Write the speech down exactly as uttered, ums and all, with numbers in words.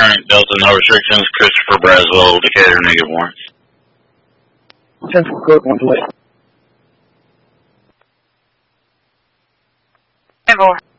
current Delta, no restrictions. Christopher Braswell, Decatur, negative warrants. ten four, code one delay. ten four.